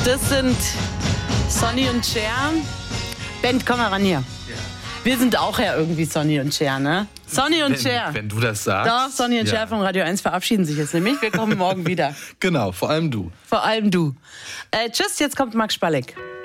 Das sind Sonny und Cher. Bent, komm mal ran hier. Wir sind auch ja irgendwie Sonny und Cher, ne? Sonny und Cher. Wenn du das sagst. Doch, Sonny und Cher von Radio 1 verabschieden sich jetzt nämlich. Wir kommen morgen wieder. Genau, vor allem du. Vor allem du. Tschüss, jetzt kommt Max Spalleck.